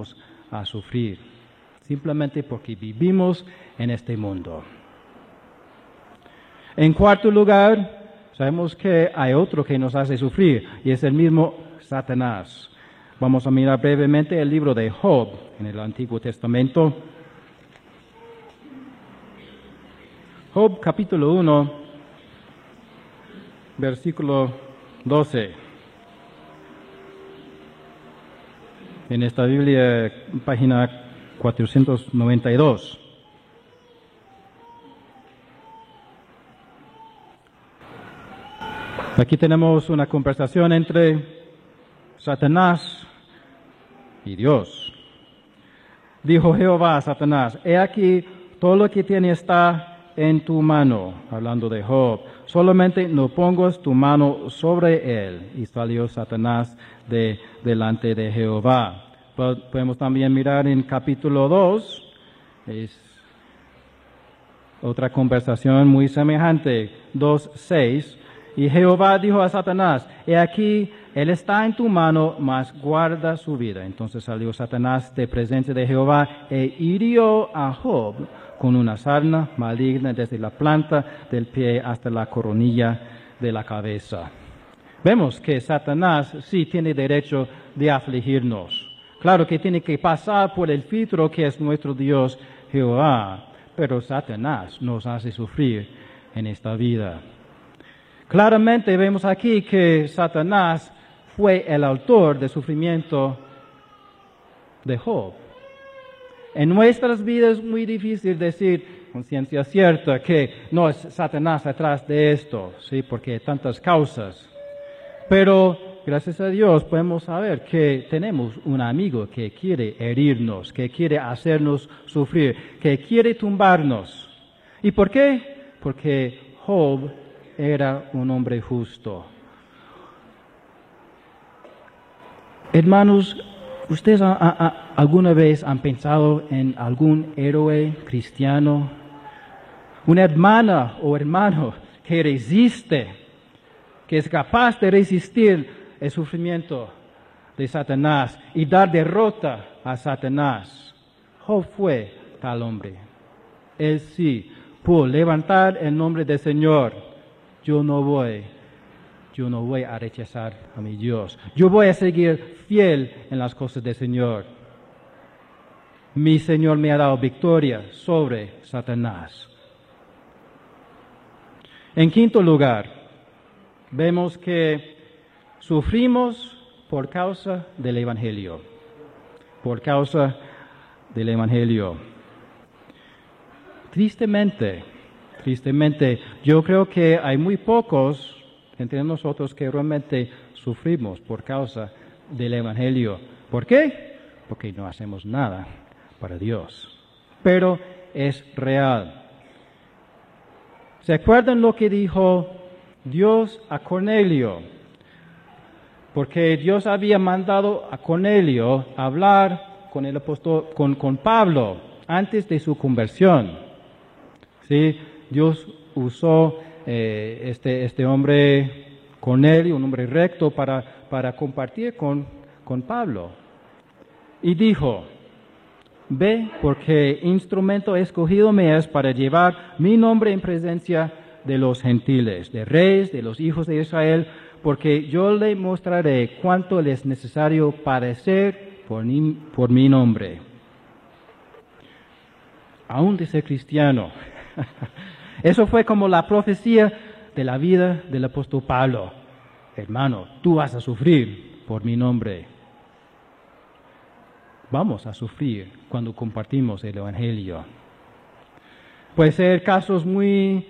vamos a sufrir, simplemente porque vivimos en este mundo. En cuarto lugar, sabemos que hay otro que nos hace sufrir, y es el mismo Satanás. Vamos a mirar brevemente el libro de Job en el Antiguo Testamento. Job capítulo 1, versículo 12. En esta Biblia, página 492. Aquí tenemos una conversación entre Satanás y Dios. Dijo Jehová a Satanás: he aquí, todo lo que tiene está en tu mano, hablando de Job, solamente no pongas tu mano sobre él. Y salió Satanás delante de Jehová. Podemos también mirar en capítulo 2, es otra conversación muy semejante, 2:6. Y Jehová dijo a Satanás: he aquí, él está en tu mano, mas guarda su vida. Entonces salió Satanás de presencia de Jehová e hirió a Job con una sarna maligna desde la planta del pie hasta la coronilla de la cabeza. Vemos que Satanás sí tiene derecho de afligirnos. Claro que tiene que pasar por el filtro que es nuestro Dios Jehová, pero Satanás nos hace sufrir en esta vida. Claramente vemos aquí que Satanás fue el autor del sufrimiento de Job. En nuestras vidas es muy difícil decir con ciencia cierta que no es Satanás atrás de esto, ¿sí? Porque hay tantas causas. Pero gracias a Dios podemos saber que tenemos un amigo que quiere herirnos, que quiere hacernos sufrir, que quiere tumbarnos. ¿Y por qué? Porque Job era un hombre justo. Hermanos, ¿ustedes alguna vez han pensado en algún héroe cristiano? Una hermana o hermano que resiste, que es capaz de resistir el sufrimiento de Satanás y dar derrota a Satanás. Job fue tal hombre. Él sí pudo levantar el nombre del Señor. Yo no voy a rechazar a mi Dios. Yo voy a seguir fiel en las cosas del Señor. Mi Señor me ha dado victoria sobre Satanás. En quinto lugar, vemos que sufrimos por causa del Evangelio. Por causa del Evangelio. Tristemente, yo creo que hay muy pocos entre nosotros que realmente sufrimos por causa del Evangelio. ¿Por qué? Porque no hacemos nada para Dios. Pero es real. ¿Se acuerdan lo que dijo Dios a Cornelio? Porque Dios había mandado a Cornelio hablar con el apóstol, con Pablo, antes de su conversión. ¿Sí? Dios usó este hombre Cornelio, un hombre recto, para compartir con Pablo. Y dijo: ve, porque instrumento escogido me es para llevar mi nombre en presencia de los gentiles, de reyes, de los hijos de Israel, porque yo le mostraré cuánto le es necesario padecer por mi nombre. Aún de ser cristiano. Eso fue como la profecía de la vida del apóstol Pablo. Hermano, tú vas a sufrir por mi nombre. Vamos a sufrir cuando compartimos el Evangelio. Puede ser casos muy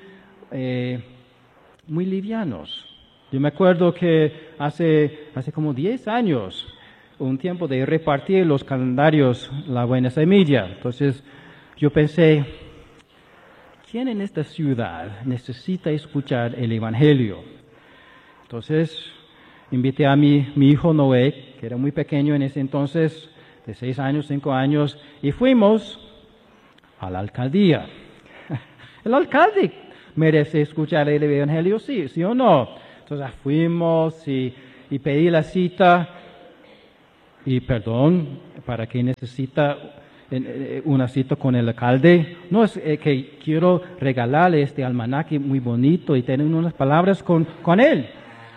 livianos. Yo me acuerdo que hace como 10 años, un tiempo de repartir los calendarios La Buena Semilla. Entonces yo pensé, ¿quién en esta ciudad necesita escuchar el Evangelio? Entonces invité a mi hijo Noé, que era muy pequeño en ese entonces, de 6 años, 5 años, y fuimos a la alcaldía. El alcalde merece escuchar el Evangelio, sí o no. Entonces fuimos y pedí la cita, Y perdón, ¿para qué necesita una cita con el alcalde? No es que quiero regalarle este almanaque muy bonito y tener unas palabras con él.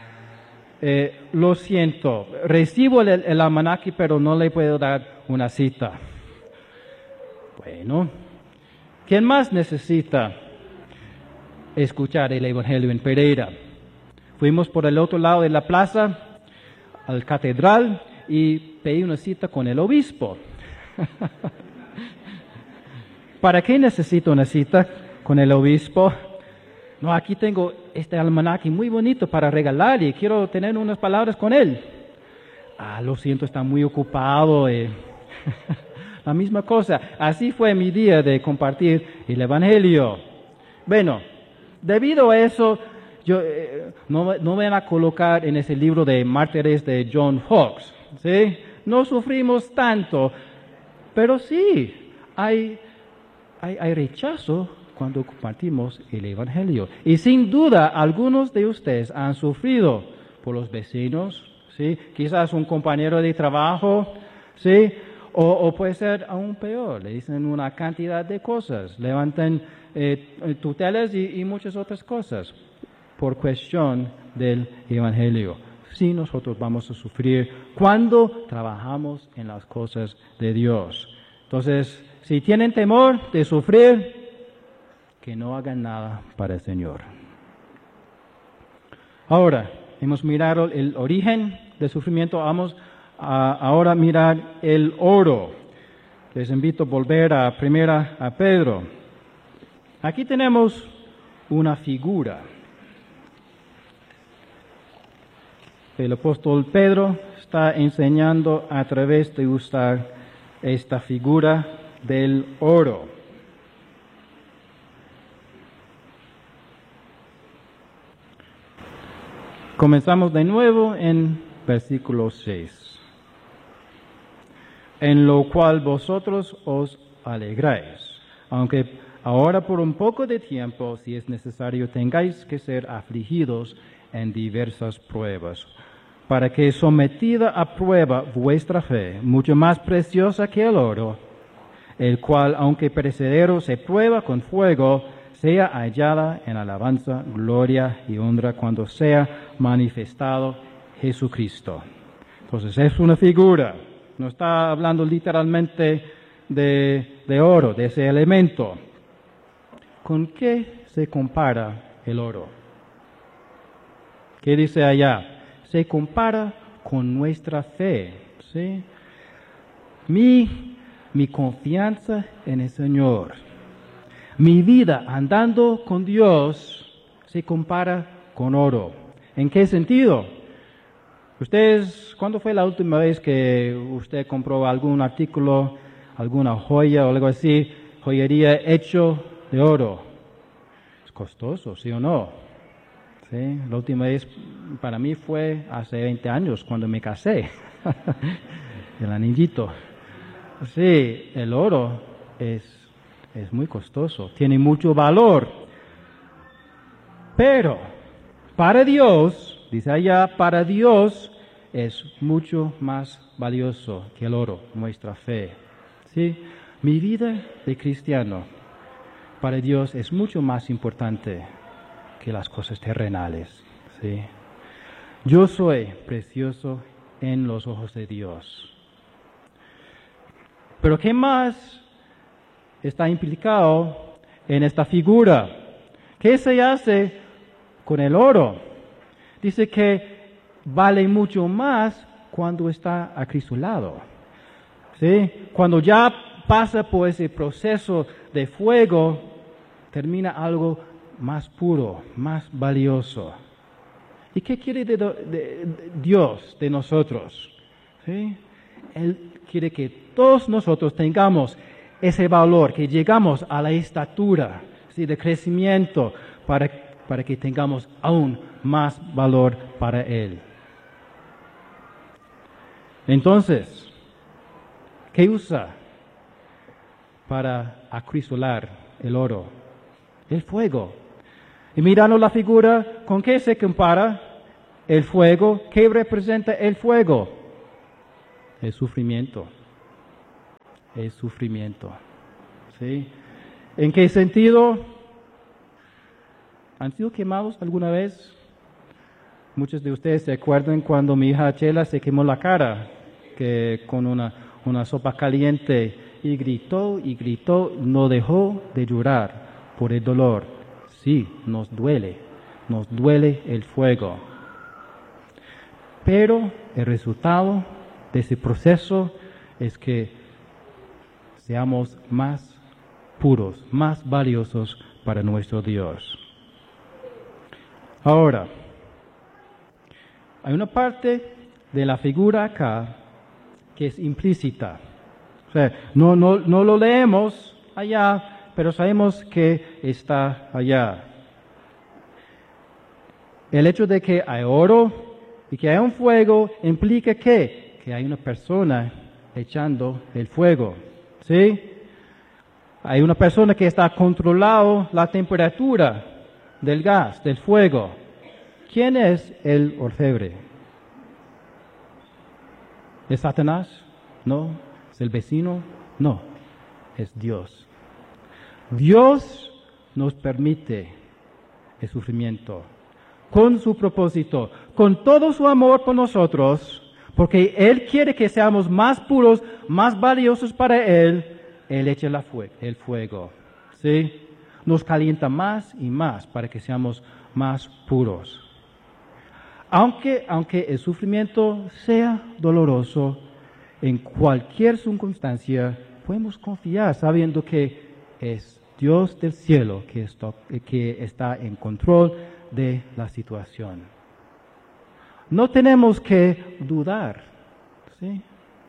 Lo siento, recibo el almanaque, pero no le puedo dar una cita. Bueno, ¿quién más necesita escuchar el Evangelio en Pereira? Fuimos por el otro lado de la plaza, al catedral, y pedí una cita con el obispo. ¿Para qué necesito una cita con el obispo? No, aquí tengo este almanaque muy bonito para regalar y quiero tener unas palabras con él. Lo siento, está muy ocupado. La misma cosa. Así fue mi día de compartir el Evangelio. Bueno, debido a eso, yo no me van a colocar en ese libro de mártires de John Fox, ¿sí? No sufrimos tanto, pero sí, hay rechazo cuando compartimos el Evangelio. Y sin duda, algunos de ustedes han sufrido por los vecinos, ¿sí? Quizás un compañero de trabajo, ¿sí? O puede ser aún peor, le dicen una cantidad de cosas, levantan tutelas y muchas otras cosas por cuestión del Evangelio. Sí, nosotros vamos a sufrir cuando trabajamos en las cosas de Dios. Entonces, si tienen temor de sufrir, que no hagan nada para el Señor. Ahora, hemos mirado el origen del sufrimiento, vamos a ahora mirar el oro. Les invito a volver a Pedro. Aquí tenemos una figura. El apóstol Pedro está enseñando a través de usar esta figura del oro. Comenzamos de nuevo en versículo 6. En lo cual vosotros os alegráis, aunque ahora por un poco de tiempo, si es necesario, tengáis que ser afligidos en diversas pruebas, para que sometida a prueba vuestra fe, mucho más preciosa que el oro, el cual, aunque perecedero, se prueba con fuego, sea hallada en alabanza, gloria y honra cuando sea manifestado Jesucristo. Entonces es una figura, no está hablando literalmente de oro, de ese elemento. ¿Con qué se compara el oro? ¿Qué dice allá? Se compara con nuestra fe, ¿sí? Mi confianza en el Señor, mi vida andando con Dios se compara con oro. ¿En qué sentido? Ustedes, ¿cuándo fue la última vez que usted compró algún artículo, alguna joya o algo así, joyería hecho de oro? Es costoso, ¿sí o no? ¿Sí? La última vez para mí fue hace 20 años cuando me casé, el anillito. Sí, el oro es muy costoso, tiene mucho valor. Pero para Dios, dice allá, para Dios es mucho más valioso que el oro, nuestra fe. ¿Sí? Mi vida de cristiano para Dios es mucho más importante que las cosas terrenales. ¿Sí? Yo soy precioso en los ojos de Dios. Pero ¿qué más está implicado en esta figura? ¿Qué se hace con el oro? Dice que vale mucho más cuando está acrisolado. ¿Sí? Cuando ya pasa por ese proceso de fuego, termina algo más puro, más valioso. ¿Y qué quiere Dios de nosotros? ¿Sí? Él quiere que todos nosotros tengamos ese valor, que llegamos a la estatura, ¿sí?, de crecimiento para que tengamos aún más valor para Él. Entonces, ¿qué usa para acrisolar el oro? El fuego. Y mirando la figura, ¿con qué se compara el fuego? ¿Qué representa el fuego? Es sufrimiento. Es sufrimiento. ¿Sí? ¿En qué sentido? ¿Han sido quemados alguna vez? Muchos de ustedes se acuerdan cuando mi hija Chela se quemó la cara que con una sopa caliente y gritó, no dejó de llorar por el dolor. Sí, nos duele el fuego. Pero el resultado de ese proceso es que seamos más puros, más valiosos para nuestro Dios. Ahora, hay una parte de la figura acá que es implícita. O sea, no lo leemos allá, pero sabemos que está allá. El hecho de que hay oro y que hay un fuego implica que hay una persona echando el fuego, ¿sí? Hay una persona que está controlando la temperatura del gas, del fuego. ¿Quién es el orfebre? ¿Es Satanás? No. ¿Es el vecino? No. Es Dios. Dios nos permite el sufrimiento con su propósito, con todo su amor por nosotros, porque Él quiere que seamos más puros, más valiosos para Él. Él echa el fuego, ¿sí? Nos calienta más y más para que seamos más puros. Aunque el sufrimiento sea doloroso, en cualquier circunstancia podemos confiar sabiendo que es Dios del cielo que está en control de la situación. No tenemos que dudar, ¿sí?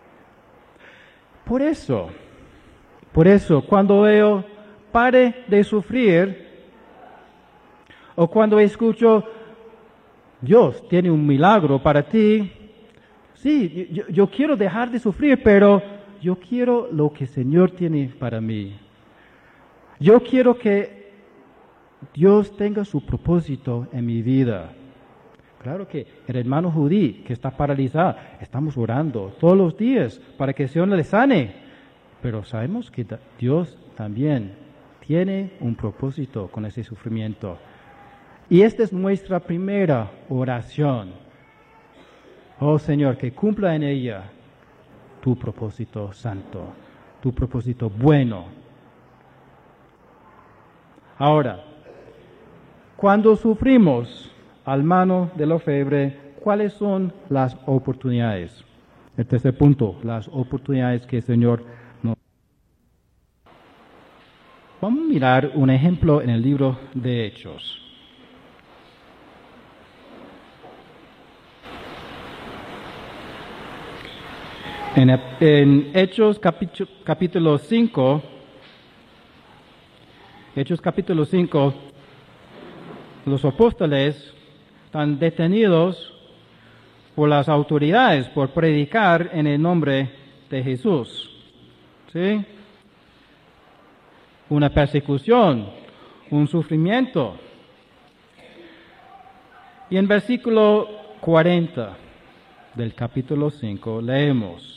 Por eso, cuando veo pare de sufrir, o cuando escucho Dios tiene un milagro para ti, sí, yo quiero dejar de sufrir, pero yo quiero lo que el Señor tiene para mí. Yo quiero que Dios tenga su propósito en mi vida. Claro que el hermano Judí que está paralizado, estamos orando todos los días para que el Señor le sane, pero sabemos que Dios también tiene un propósito con ese sufrimiento. Y esta es nuestra primera oración. Oh Señor, que cumpla en ella tu propósito santo, tu propósito bueno. Ahora, cuando sufrimos al mano del orfebre, ¿cuáles son las oportunidades? El tercer punto, las oportunidades que el Señor nos da. Vamos a mirar un ejemplo en el libro de Hechos. En Hechos capítulo 5, los apóstoles están detenidos por las autoridades por predicar en el nombre de Jesús. ¿Sí? Una persecución, un sufrimiento. Y en versículo 40 del capítulo 5 leemos: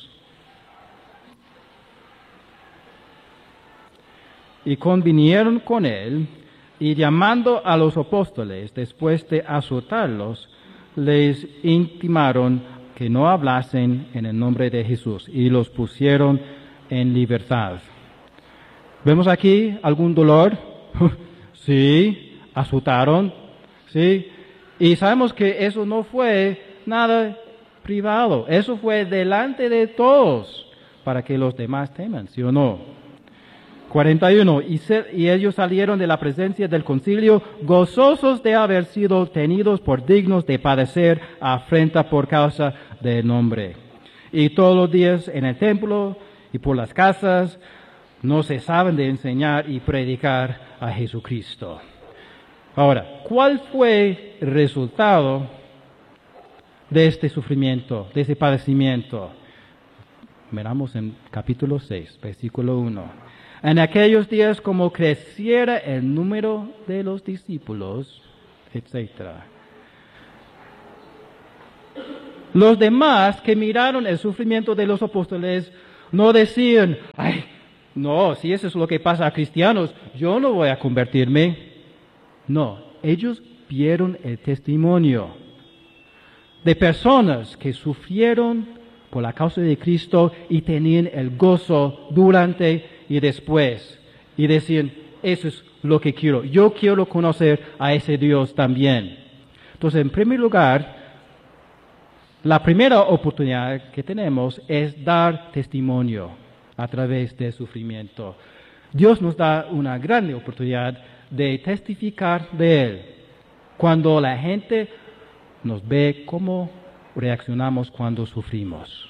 y convinieron con él, y llamando a los apóstoles, después de azotarlos, les intimaron que no hablasen en el nombre de Jesús, y los pusieron en libertad. ¿Vemos aquí algún dolor? Sí, azotaron, sí. Y sabemos que eso no fue nada privado, eso fue delante de todos, para que los demás teman, ¿sí o no? 41, y ellos salieron de la presencia del concilio gozosos de haber sido tenidos por dignos de padecer afrenta por causa del nombre. Y todos los días en el templo y por las casas no cesaban de enseñar y predicar a Jesucristo. Ahora, ¿cuál fue el resultado de este sufrimiento, de ese padecimiento? Miramos en capítulo 6, versículo 1. En aquellos días, como creciera el número de los discípulos, etc. Los demás que miraron el sufrimiento de los apóstoles no decían, ay, no, si eso es lo que pasa a cristianos, yo no voy a convertirme. No, ellos vieron el testimonio de personas que sufrieron por la causa de Cristo y tenían el gozo durante y después. Y decían, eso es lo que quiero. Yo quiero conocer a ese Dios también. Entonces, en primer lugar, la primera oportunidad que tenemos es dar testimonio a través del sufrimiento. Dios nos da una gran oportunidad de testificar de Él. Cuando la gente nos ve cómo reaccionamos cuando sufrimos.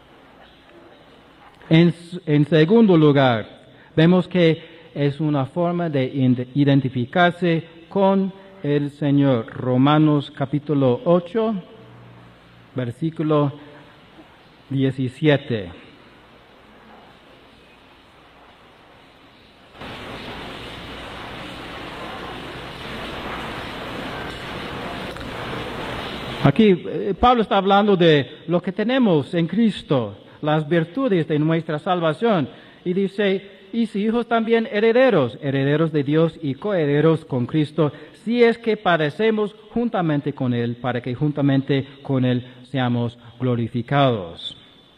En segundo lugar, vemos que es una forma de identificarse con el Señor. Romanos capítulo 8, versículo 17. Aquí Pablo está hablando de lo que tenemos en Cristo, las virtudes de nuestra salvación. Y dice, y si hijos también herederos, herederos de Dios y coherederos con Cristo, si es que padecemos juntamente con Él, para que juntamente con Él seamos glorificados.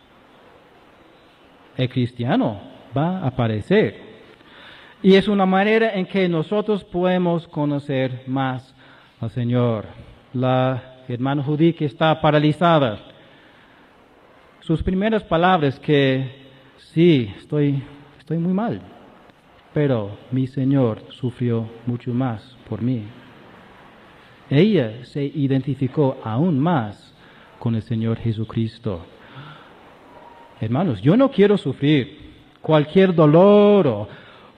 El cristiano va a padecer. Y es una manera en que nosotros podemos conocer más al Señor. La hermana Judy que está paralizada. Sus primeras palabras que, sí, estoy muy mal, pero mi Señor sufrió mucho más por mí. Ella se identificó aún más con el Señor Jesucristo. Hermanos, yo no quiero sufrir cualquier dolor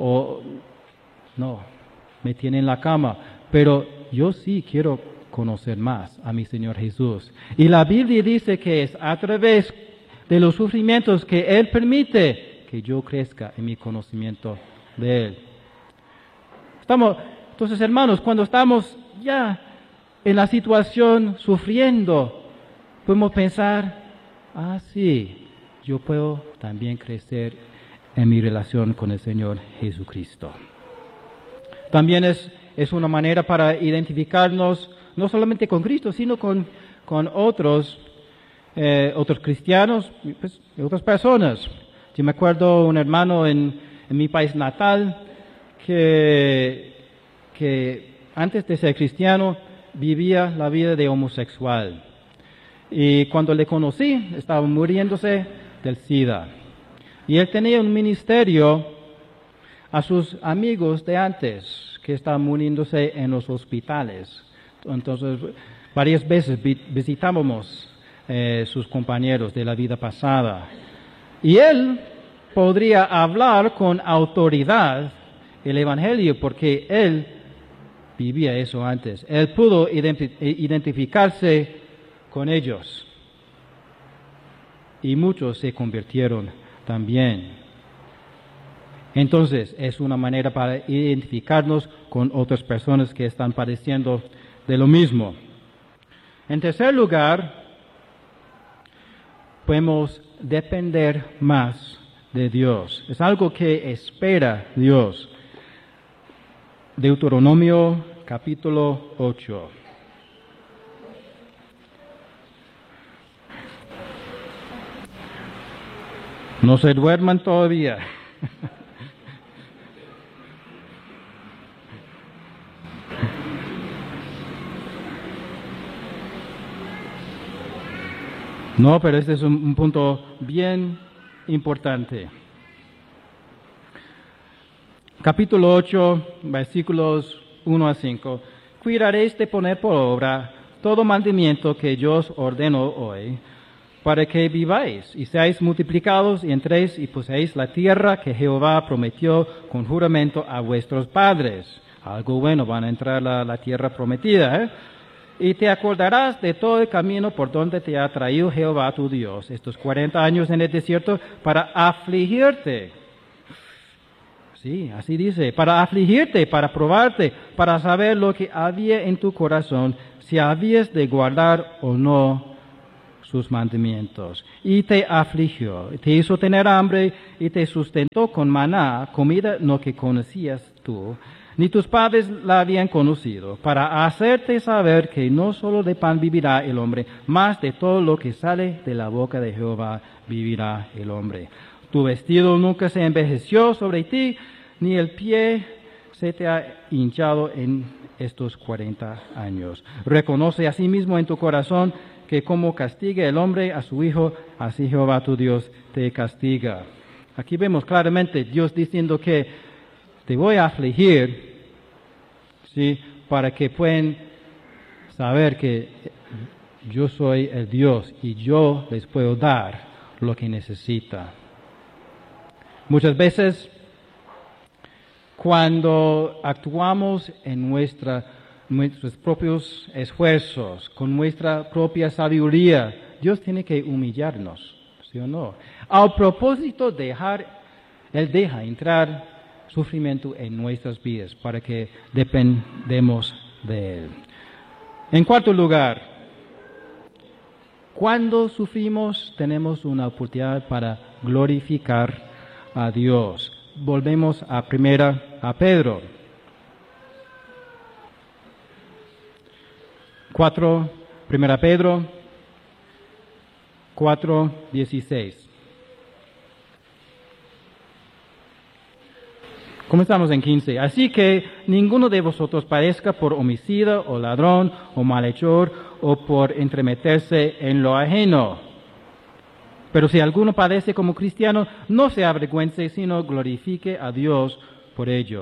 no, me tiene en la cama, pero yo sí quiero conocer más a mi Señor Jesús. Y la Biblia dice que es a través de los sufrimientos que Él permite que yo crezca en mi conocimiento de Él. Entonces, hermanos, cuando estamos ya en la situación sufriendo, podemos pensar, sí, yo puedo también crecer en mi relación con el Señor Jesucristo. También es una manera para identificarnos no solamente con Cristo, sino con otros cristianos, pues, otras personas. Yo me acuerdo un hermano en mi país natal que antes de ser cristiano vivía la vida de homosexual. Y cuando le conocí, estaba muriéndose del SIDA. Y él tenía un ministerio a sus amigos de antes que estaban muriéndose en los hospitales. Entonces, varias veces visitábamos sus compañeros de la vida pasada. Y él podría hablar con autoridad el Evangelio porque él vivía eso antes. Él pudo identificarse con ellos. Y muchos se convirtieron también. Entonces, es una manera para identificarnos con otras personas que están padeciendo de lo mismo. En tercer lugar, podemos depender más de Dios. Es algo que espera Dios. Deuteronomio capítulo 8. No se duerman todavía. No, pero este es un punto bien importante. Capítulo 8, versículos 1 a 5. Cuidaréis de poner por obra todo mandamiento que yo os ordeno hoy, para que viváis y seáis multiplicados y entréis y poseéis la tierra que Jehová prometió con juramento a vuestros padres. Algo bueno, van a entrar a la tierra prometida, Y te acordarás de todo el camino por donde te ha traído Jehová tu Dios estos 40 años en el desierto para afligirte. Sí, así dice, para afligirte, para probarte, para saber lo que había en tu corazón, si habías de guardar o no sus mandamientos, y te afligió, te hizo tener hambre, y te sustentó con maná, comida no que conocías tú, ni tus padres la habían conocido, para hacerte saber que no solo de pan vivirá el hombre, mas de todo lo que sale de la boca de Jehová vivirá el hombre. Tu vestido nunca se envejeció sobre ti, ni el pie se te ha hinchado en estos 40 años. Reconoce asimismo en tu corazón que como castiga el hombre a su hijo, así Jehová tu Dios te castiga. Aquí vemos claramente Dios diciendo que te voy a afligir, ¿sí? Para que puedan saber que yo soy el Dios y yo les puedo dar lo que necesitan. Muchas veces, cuando actuamos en nuestros propios esfuerzos, con nuestra propia sabiduría, Dios tiene que humillarnos, ¿sí o no? Al propósito Él deja entrar sufrimiento en nuestras vidas para que dependemos de Él. En cuarto lugar, cuando sufrimos tenemos una oportunidad para glorificar a Dios. Volvemos a Pedro. 1 Pedro 4:16. Comenzamos en 15. Así que ninguno de vosotros padezca por homicida o ladrón o malhechor o por entremeterse en lo ajeno. Pero si alguno padece como cristiano, no se avergüence, sino glorifique a Dios por ello.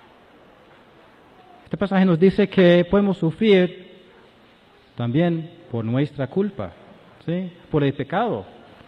Este pasaje nos dice que podemos sufrir también por nuestra culpa, ¿sí? Por el pecado.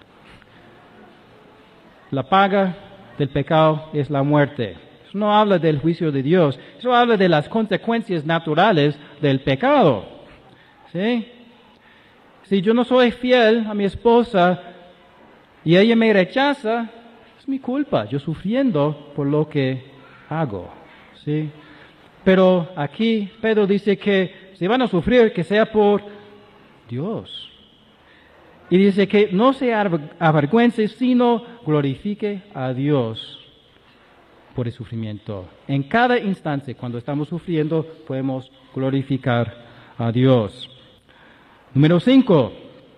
La paga del pecado es la muerte. Eso no habla del juicio de Dios, eso habla de las consecuencias naturales del pecado, ¿sí? Si yo no soy fiel a mi esposa y ella me rechaza, es mi culpa, yo sufriendo por lo que hago, ¿sí? Pero aquí Pedro dice que si van a sufrir, que sea por Dios. Y dice que no se avergüence, sino glorifique a Dios por el sufrimiento. En cada instante, cuando estamos sufriendo, podemos glorificar a Dios. Número 5.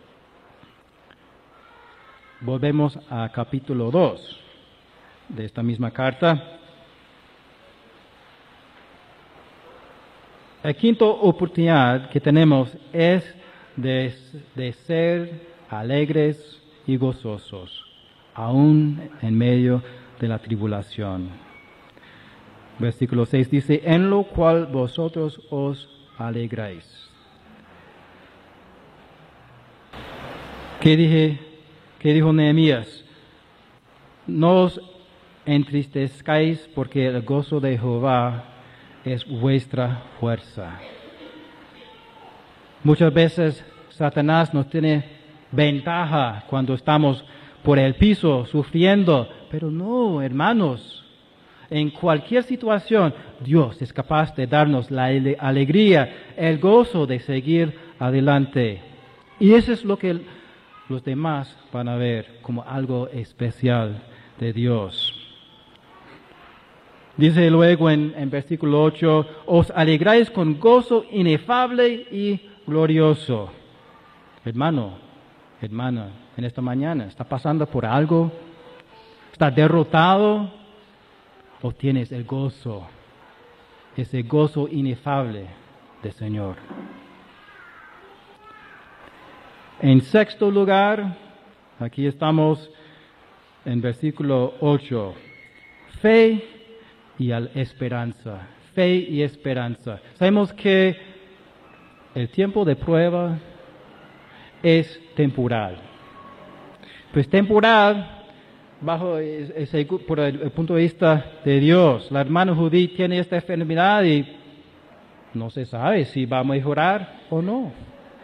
Volvemos a capítulo 2 de esta misma carta. La quinta oportunidad que tenemos es de ser alegres y gozosos, aún en medio de la tribulación. Versículo 6 dice, en lo cual vosotros os alegráis. ¿Qué dijo Nehemías? No os entristezcáis porque el gozo de Jehová es vuestra fuerza. Muchas veces Satanás nos tiene ventaja cuando estamos por el piso sufriendo, pero no, hermanos. En cualquier situación, Dios es capaz de darnos la alegría, el gozo de seguir adelante. Y eso es lo que los demás van a ver como algo especial de Dios. Dice luego en versículo 8, os alegráis con gozo inefable y glorioso. Hermano, hermana, en esta mañana, ¿está pasando por algo? ¿Está derrotado? ¿O tienes el gozo, ese gozo inefable del Señor? En sexto lugar, aquí estamos en versículo 8, fe y esperanza. Fe y esperanza. Sabemos que el tiempo de prueba es temporal. Pues temporal por el punto de vista de Dios. La hermana Judith tiene esta enfermedad y no se sabe si va a mejorar o no.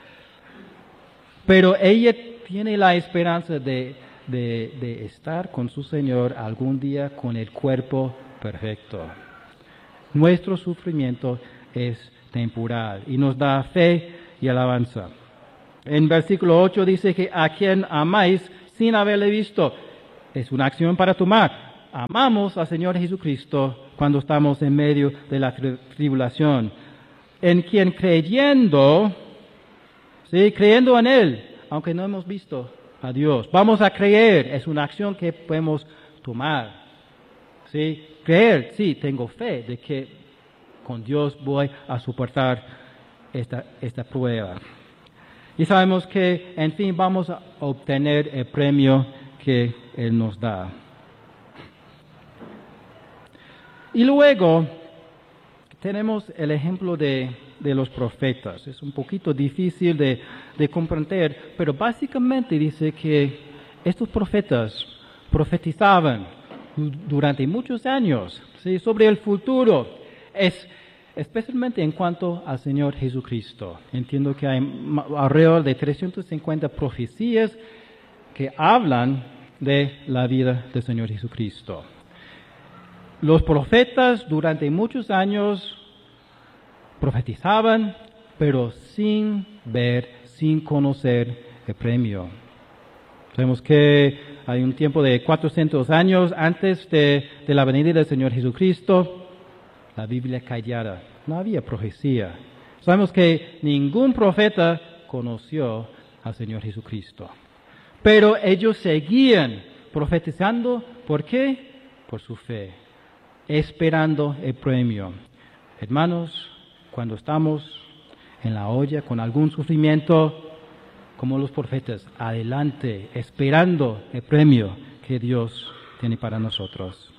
Pero ella tiene la esperanza de estar con su Señor algún día con el cuerpo perfecto. Nuestro sufrimiento es temporal y nos da fe y alabanza. En versículo 8 dice que a quien amáis sin haberle visto. Es una acción para tomar. Amamos al Señor Jesucristo cuando estamos en medio de la tribulación. En quien creyendo, ¿sí? Creyendo en Él, aunque no hemos visto a Dios. Vamos a creer, es una acción que podemos tomar. ¿Sí? Creer, sí, tengo fe de que con Dios voy a soportar esta prueba. Y sabemos que, en fin, vamos a obtener el premio que Él nos da. Y luego tenemos el ejemplo de los profetas. Es un poquito difícil de comprender, pero básicamente dice que estos profetas profetizaban durante muchos años, ¿sí? Sobre el futuro, especialmente en cuanto al Señor Jesucristo. Entiendo que hay alrededor de 350 profecías que hablan de la vida del Señor Jesucristo. Los profetas durante muchos años profetizaban, pero sin ver, sin conocer el premio. Sabemos que hay un tiempo de 400 años antes de la venida del Señor Jesucristo, la Biblia callada, no había profecía. Sabemos que ningún profeta conoció al Señor Jesucristo. Pero ellos seguían profetizando, ¿por qué? Por su fe, esperando el premio. Hermanos, cuando estamos en la olla con algún sufrimiento, como los profetas, adelante, esperando el premio que Dios tiene para nosotros.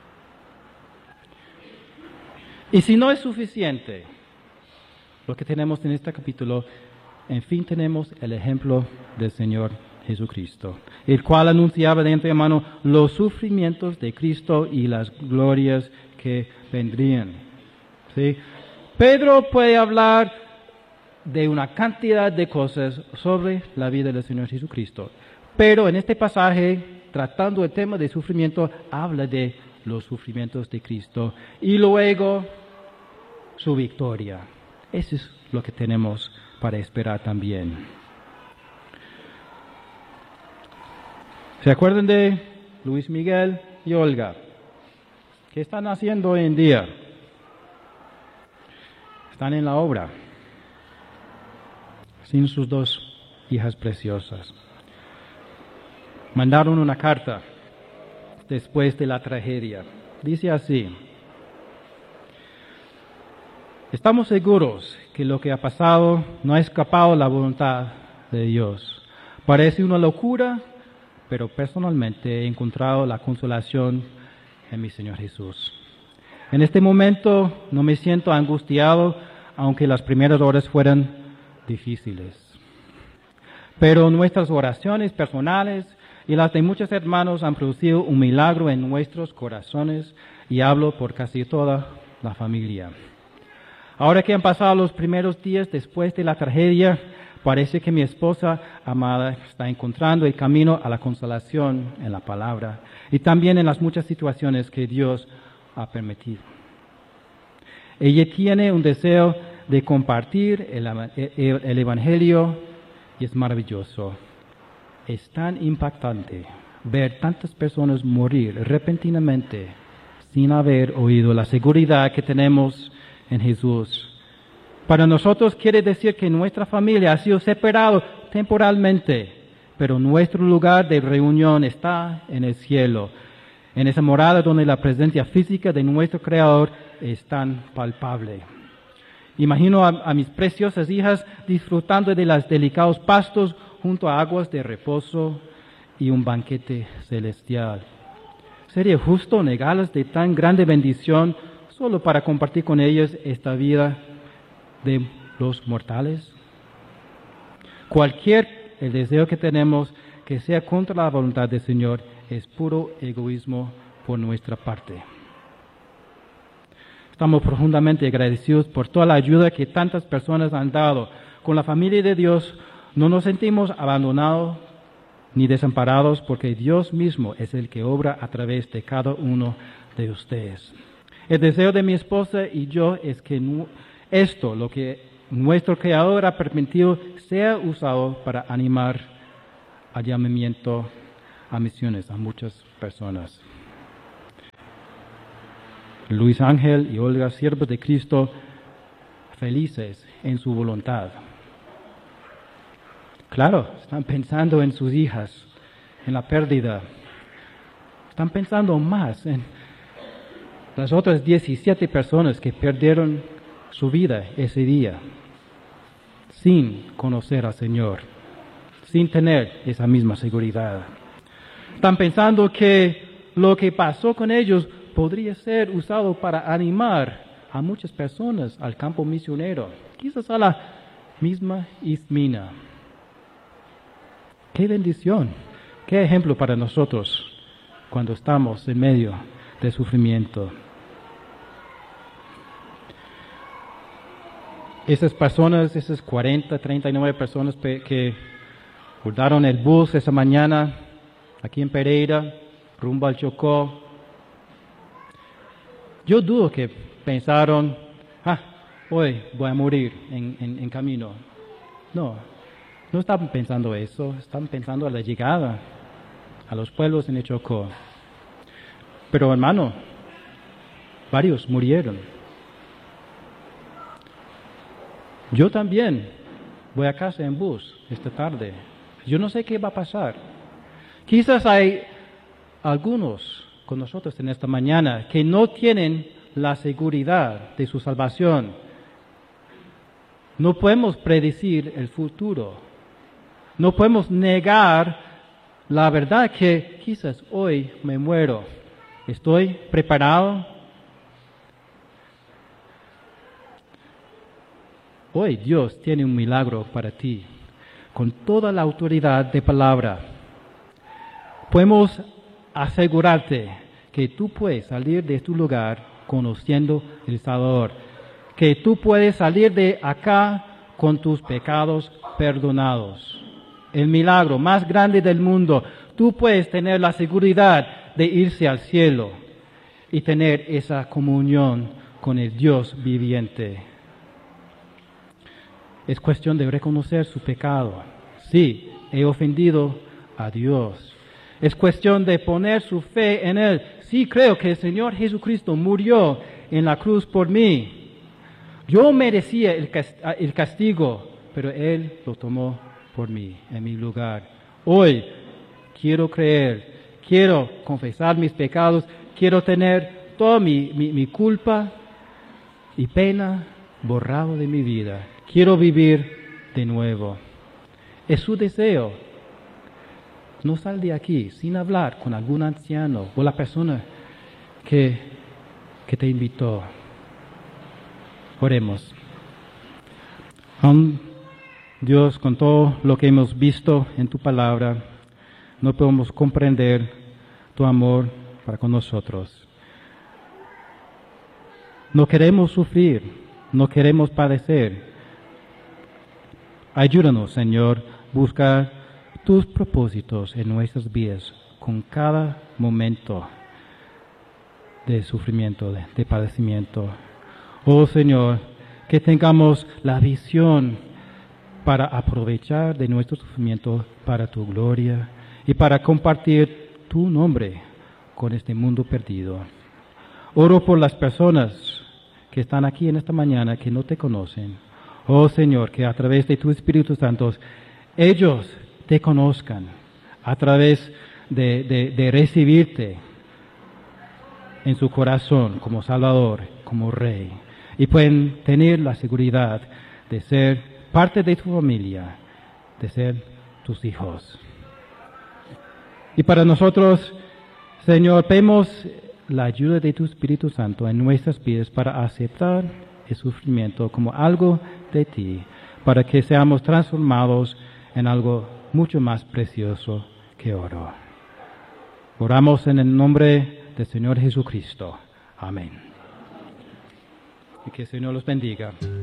Y si no es suficiente lo que tenemos en este capítulo, en fin tenemos el ejemplo del Señor Jesucristo, el cual anunciaba de antemano los sufrimientos de Cristo y las glorias que vendrían. ¿Sí? Pedro puede hablar de una cantidad de cosas sobre la vida del Señor Jesucristo, pero en este pasaje, tratando el tema de sufrimiento, habla de los sufrimientos de Cristo y luego su victoria. Eso es lo que tenemos para esperar también. ¿Se acuerdan de Luis Miguel y Olga? ¿Qué están haciendo hoy en día? Están en la obra, sin sus dos hijas preciosas. Mandaron una carta después de la tragedia. Dice así: estamos seguros que lo que ha pasado no ha escapado a la voluntad de Dios. Parece una locura, pero personalmente he encontrado la consolación en mi Señor Jesús. En este momento no me siento angustiado, aunque las primeras horas fueran difíciles. Pero nuestras oraciones personales y las de muchos hermanos han producido un milagro en nuestros corazones, y hablo por casi toda la familia. Ahora que han pasado los primeros días después de la tragedia, parece que mi esposa amada está encontrando el camino a la consolación en la palabra y también en las muchas situaciones que Dios ha permitido. Ella tiene un deseo de compartir el Evangelio y es maravilloso. Es tan impactante ver tantas personas morir repentinamente sin haber oído la seguridad que tenemos en Jesús. Para nosotros quiere decir que nuestra familia ha sido separada temporalmente, pero nuestro lugar de reunión está en el cielo, en esa morada donde la presencia física de nuestro Creador es tan palpable. Imagino a mis preciosas hijas disfrutando de los delicados pastos junto a aguas de reposo y un banquete celestial. ¿Sería justo negarlas de tan grande bendición solo para compartir con ellas esta vida de los mortales? El deseo que tenemos que sea contra la voluntad del Señor es puro egoísmo por nuestra parte. Estamos profundamente agradecidos por toda la ayuda que tantas personas han dado. Con la familia de Dios no nos sentimos abandonados ni desamparados, porque Dios mismo es el que obra a través de cada uno de ustedes. El deseo de mi esposa y yo es que lo que nuestro Creador ha permitido sea usado para animar al llamamiento a misiones a muchas personas. Luis Ángel y Olga, siervos de Cristo, felices en su voluntad. Claro, están pensando en sus hijas, en la pérdida. Están pensando más en las otras 17 personas que perdieron su vida ese día, sin conocer al Señor, sin tener esa misma seguridad. Están pensando que lo que pasó con ellos podría ser usado para animar a muchas personas al campo misionero, quizás a la misma Ismina. ¡Qué bendición! ¡Qué ejemplo para nosotros cuando estamos en medio de sufrimiento! Esas personas, esas 40, 39 personas que bordaron el bus esa mañana aquí en Pereira, rumbo al Chocó, yo dudo que pensaron, hoy voy a morir en camino. No estaban pensando eso, estaban pensando a la llegada a los pueblos en el Chocó. Pero hermano, varios murieron. Yo también voy a casa en bus esta tarde. Yo no sé qué va a pasar. Quizás hay algunos con nosotros en esta mañana que no tienen la seguridad de su salvación. No podemos predecir el futuro. No podemos negar la verdad que quizás hoy me muero. ¿Estoy preparado? Hoy Dios tiene un milagro para ti, con toda la autoridad de palabra. Podemos asegurarte que tú puedes salir de tu lugar conociendo el Salvador, que tú puedes salir de acá con tus pecados perdonados. El milagro más grande del mundo, tú puedes tener la seguridad de irse al cielo y tener esa comunión con el Dios viviente. Es cuestión de reconocer su pecado. Sí, he ofendido a Dios. Es cuestión de poner su fe en Él. Sí, creo que el Señor Jesucristo murió en la cruz por mí. Yo merecía el castigo, pero Él lo tomó por mí, en mi lugar. Hoy quiero creer, quiero confesar mis pecados, quiero tener toda mi culpa y pena borrado de mi vida. Quiero vivir de nuevo. Es su deseo. No sal de aquí sin hablar con algún anciano o la persona que te invitó. Oremos. Dios, con todo lo que hemos visto en tu palabra, no podemos comprender tu amor para con nosotros. No queremos sufrir, no queremos padecer. Ayúdanos, Señor, buscar tus propósitos en nuestras vidas con cada momento de sufrimiento, de padecimiento. Oh Señor, que tengamos la visión para aprovechar de nuestro sufrimiento para tu gloria y para compartir tu nombre con este mundo perdido. Oro por las personas que están aquí en esta mañana que no te conocen. Oh Señor, que a través de tu Espíritu Santo ellos te conozcan, a través de recibirte en su corazón como Salvador, como Rey, y pueden tener la seguridad de ser parte de tu familia, de ser tus hijos. Y para nosotros, Señor, pedimos la ayuda de tu Espíritu Santo en nuestras vidas para aceptar el sufrimiento como algo de ti, para que seamos transformados en algo mucho más precioso que oro. Oramos en el nombre del Señor Jesucristo. Amén. Y que el Señor los bendiga.